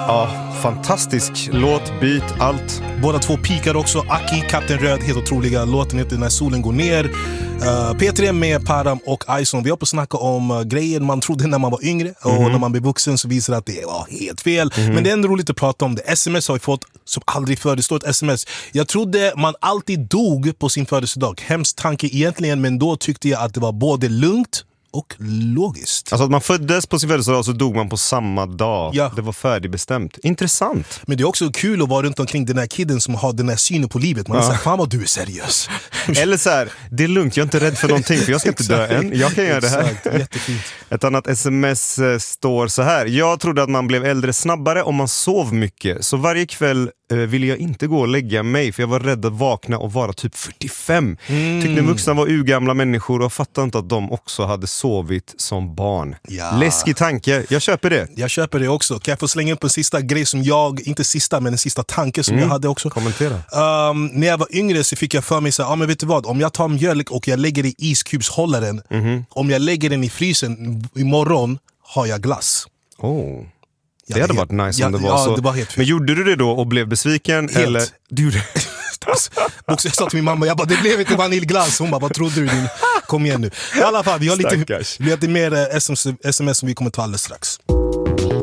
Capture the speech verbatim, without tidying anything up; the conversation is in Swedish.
Ja, fantastisk låt, beat, allt. Båda två pikar också. Aki, Kapten Röd, helt otroliga. Låten heter När solen går ner. uh, P tre med Param och Ison. Vi har på att snacka om uh, grejer man trodde när man var yngre. Mm-hmm. Och när man blir vuxen så visar det att det var helt fel. Mm-hmm. Men det är ändå roligt att prata om det. Sms har vi fått som aldrig förr. Det står ett sms. Jag trodde man alltid dog på sin födelsedag. Hemskt tanke egentligen, men då tyckte jag att det var både lugnt och logiskt. Alltså att man föddes på sin födelsedag så dog man på samma dag. Ja. Det var färdigbestämt. Intressant. Men det är också kul att vara runt omkring den här kidden som har den här synen på livet. Man ja. säger, fan vad du är seriös. Eller så här, det är lugnt, jag är inte rädd för någonting för jag ska inte dö än. Jag kan göra det här. Exakt. Jättefint. Ett annat sms står så här. Jag trodde att man blev äldre snabbare om man sov mycket. Så varje kväll eh, ville jag inte gå och lägga mig för jag var rädd att vakna och vara typ fyrtiofem. Mm. Tyckte vuxna var urgamla människor och fattade inte att de också hade sovit som barn. Ja. Läskig tanke, jag köper det. Jag köper det också. Kan jag få slänga upp en sista grej som jag, inte sista men en sista tanke som mm. jag hade också. Kommentera. Um, när jag var yngre så fick jag för mig så här, ah, men vet du vad, om jag tar mjölk och jag lägger i iskubshållaren, mm-hmm. om jag lägger den i frysen imorgon har jag glass. Oh. Det ja, hade det, varit nice ja, om det var ja, så. Det var helt men gjorde du det då och blev besviken? Helt. Eller? Du gjorde jag sa till min mamma, jag bara, det blev inte vaniljglass. Hon bara, vad trodde du? Din? Kom igen nu. I alla fall, vi har lite, vi har lite mer sms som vi kommer ta alldeles strax.